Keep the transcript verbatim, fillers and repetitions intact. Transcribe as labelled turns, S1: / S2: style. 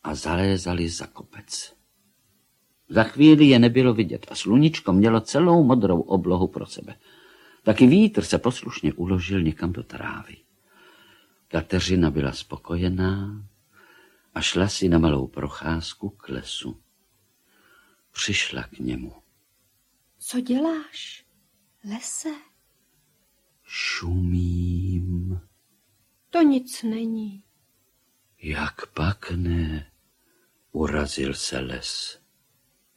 S1: a zalézali za kopec. Za chvíli je nebylo vidět a sluníčko mělo celou modrou oblohu pro sebe. Taky vítr se poslušně uložil někam do trávy. Kateřina byla spokojená a šla si na malou procházku k lesu. Přišla k němu.
S2: Co děláš, lese?
S1: Šumím.
S2: To nic není.
S1: Jak pak ne? Urazil se les.